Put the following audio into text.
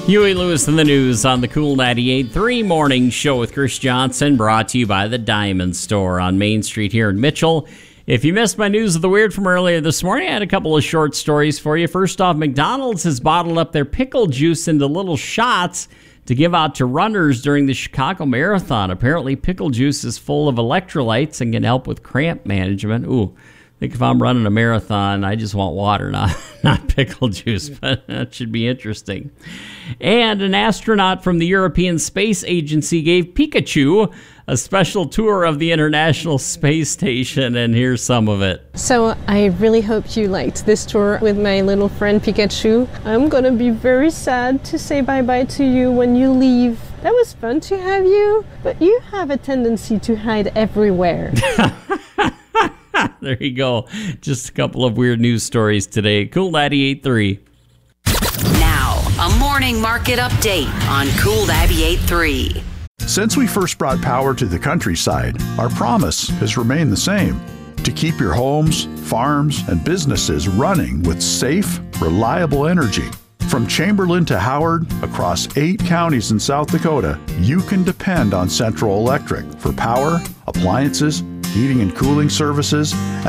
Huey Lewis in the news on the Cool 98.3 Morning Show with Chris Johnson, brought to you by the Diamond Store on Main Street here in Mitchell. If you missed my news of the weird from earlier this morning, I had a couple of short stories for you. First off, McDonald's has bottled up their pickle juice into little shots to give out to runners during the Chicago Marathon. Apparently, pickle juice is full of electrolytes and can help with cramp management. Ooh. I think if I'm running a marathon, I just want water, not pickle juice, but that should be interesting. And an astronaut from the European Space Agency gave Pikachu a special tour of the International Space Station, and here's some of it. So I really hope you liked this tour with my little friend Pikachu. I'm gonna be very sad to say bye-bye to you when you leave. That was fun to have you, but you have a tendency to hide everywhere. There you go. Just a couple of weird news stories today. Cool 98.3. Now, a morning market update on Cool 98.3. Since we first brought power to the countryside, our promise has remained the same: to keep your homes, farms, and businesses running with safe, reliable energy. From Chamberlain to Howard, across 8 counties in South Dakota, you can depend on Central Electric for power, appliances, heating and cooling services,